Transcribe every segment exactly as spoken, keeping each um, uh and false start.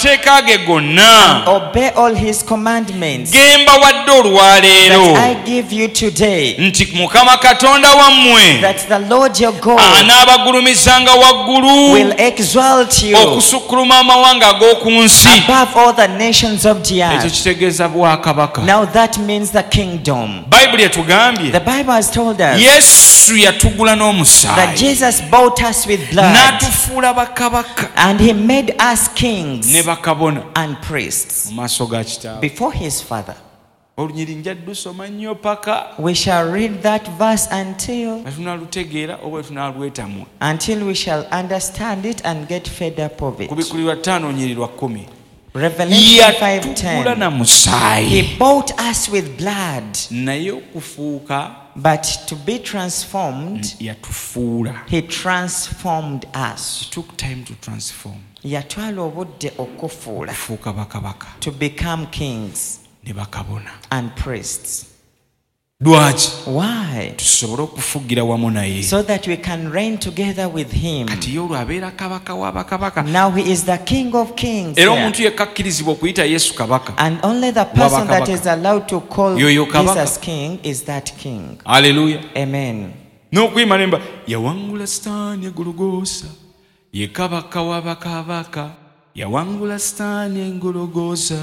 amateeka ge gonna obey all his commandments gemba wadde olwaleero that I give you today, nti Mukama Katonda wammwe that the Lord your God anaabagulumizanga waggulu will exalt you okusukkuluma amawanga ag'oku nsi. above all the nations of the Ekyo earth. kitegeeza bwakabaka. Now that means the kingdom. Bayibuli etugambye The Bible has told us Yesu yatugula that n'omusaayi Jesus bought us with blood n'atufuula bakabaka and he made us kings ne bakabona and priests mu maaso ga Kitaawe. before his Father. Olunyiri nja lusoma nnyo paka We shall read that verse until nga tunaalutegeera oba tunaalwetamwa. until we shall understand it and get fed up of it. Kubikulirwa ttaano nyiri lwa kkumi. Revelation five Yatugula na ten. musaayi He bought us with blood, naye okufuuka but to be transformed, yatufuula. he transformed us. It took time to transform. Yatwala obudde okufuula, Kufuuka bakabaka to become kings ne bakabona. and priests. Lwaki? Why? Tusobole okufugira wamu naye. So that we can reign together with him. Kati ye olwo abeera kabaka wa bakabaka. Now he is the King of kings Era here. omuntu yekka akkirizibwa okuyita Yesu kabaka. And only the person that Kabaka. is allowed to call Yoyo kabaka. Jesus king is that king. Haleluya. Amen. N'okuyima nemba yawangula Sitaani egologoosa ye kabaka wa bakabaka. Yawangula Sitaani engologoosa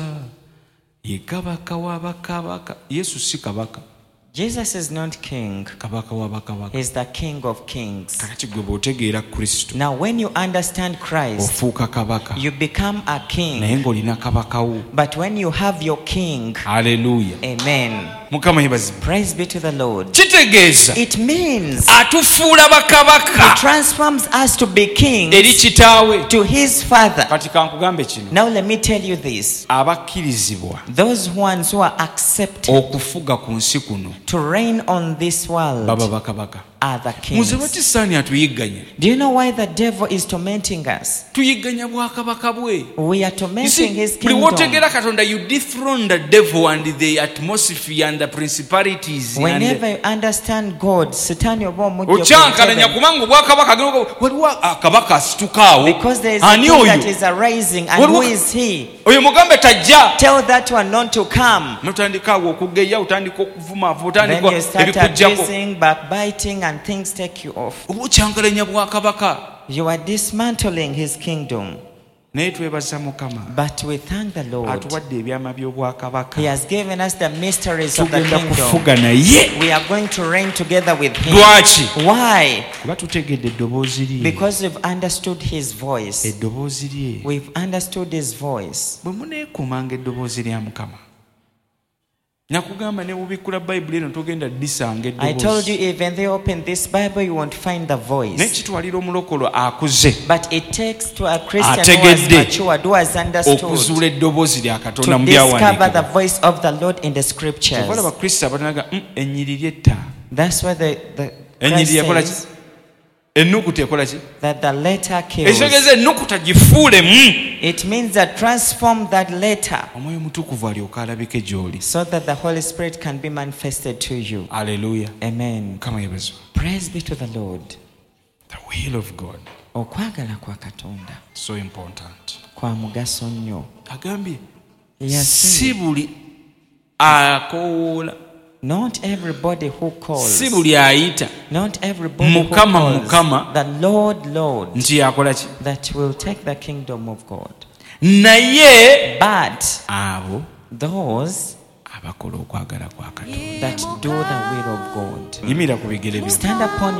ye kabaka wa bakabaka. Yesu si kabaka. Jesus is not king. Kabaka wa bakabaka. He is the King of kings. Kakati gwe bw'otegeera Kristo Now when you understand Christ, ofuuka kabaka you become a naye king. ng'olina kabaka wo. But when you have your king, Haleluya. amen. Mukama yebazibwe. Praise be to the Lord. Kitegeeza It means atufuula he bakabaka transforms us to be eri kings kitaawe. to his Father. Kati kankugambe kino, Now let me tell you this. abakkirizibwa Those ones who are accepted okufuga ku nsi kuno to reign on this world baba bakabaka. are the Muze kings. lwaki Sitaani atuyigganya? Do you know why the devil is tormenting us? Tuyigganya bwakabaka bwe. We are You tormenting see, his buli kingdom. w'otegeera Katonda, you dethrone the devil and the atmosphere and the principalities and Whenever you understand God, Satan oba omujja okyankalanya ku kubanga obwakabaka agenda waliwo akabaka asitukaawo. because there is a Ani king that oyo? is arising, and Waliwo- who is he? Oyo mugambe tajja. Tell that one not to come. Notandika awo okugeya, otandika okuvuma, Then otandika you start ebikujjako. abusing, backbiting, and things take you off. Oba okyankalanya bwakabaka. You are dismantling his kingdom. Naye twebaza Mukama But we thank the Lord. atuwadde ebyama by'obwakabaka. He has given us the mysteries of the Tugenda kingdom. kufuga naye. We are going to reign together with him. Lwaki? Why? Kuba tutegedde eddoboozi lye. Because we've understood his voice. Eddoboozi lye. We've understood his voice. Bwe muneekuumanga eddoboozi lya Mukama. Nakugamba ne bubikkula Bayibuli eno togenda disanga I told you, eddoboozi. even they open this Bible, you won't find the Naye voice. kitwalira omulokolo akuze But it takes to a Christian who has Ategedde. matured, who has understood, okuzuula eddoboozi lya Katonda to mu discover the byawandiikibwa. voice of the Lord in the scriptures. Kyova laba Kristo abatanaga "Mm, ennyiriri etta." That's why the, the Ennyiriri Christ ekola ki? says Ennukuta ekola ki? that the letter kills. Ekitegeeza ennukuta gifuulemu. It means that transform that letter Omwoyo Mutukuvu alyoka alabike gy'oli. so that the Holy Spirit can be manifested to you. Haleluya. Amen. Mukama yeebazibwe. Praise be to the Lord. The will of God, Okwagala kwa Katonda so important. kwa mugaso nnyo. Agambye Yes, si buli akoola, not everybody who calls, si buli ayita not everybody who Mukama, calls Mukama. the Lord, Lord, nti yakola ki? that will take the kingdom of God. Naye But abo those abakola okwagala kwa Katonda. that do the will of God. Yimira ku bigere byo. Stand upon